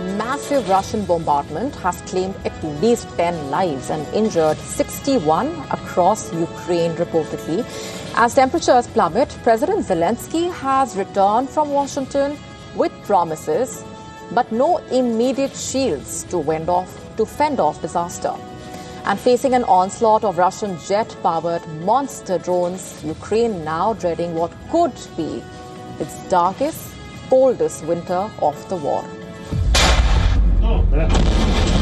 massive Russian bombardment has claimed at least 10 lives and injured 61 across Ukraine reportedly. As temperatures plummet, President Zelensky has returned from Washington with promises, but no immediate shields to fend off disaster. And facing an onslaught of Russian jet-powered monster drones, Ukraine now dreading what could be its darkest, coldest winter of the war.